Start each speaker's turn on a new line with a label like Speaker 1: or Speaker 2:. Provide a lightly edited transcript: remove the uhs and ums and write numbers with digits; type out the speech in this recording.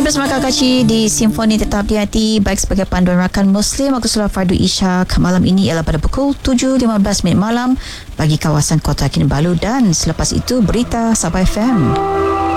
Speaker 1: bersama Kak Kaci di Simfoni Tetap di Hati. Baik, sebagai panduan rakan Muslim, aku Solat Fardu Isyak malam ini ialah pada pukul 7.15 malam bagi kawasan Kota Kinabalu, dan selepas itu berita Sabah FM.